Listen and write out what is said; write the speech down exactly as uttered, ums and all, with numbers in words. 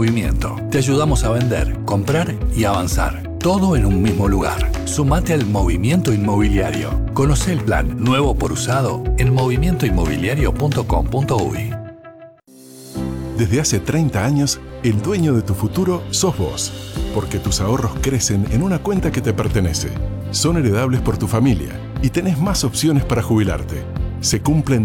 movimiento. Te ayudamos a vender, comprar y avanzar. Todo en un mismo lugar. Sumate al movimiento inmobiliario. Conoce el plan nuevo por usado en movimiento inmobiliario punto com punto uy. Desde hace treinta años, el dueño de tu futuro sos vos, porque tus ahorros crecen en una cuenta que te pertenece. Son heredables por tu familia y tenés más opciones para jubilarte. Se cumplen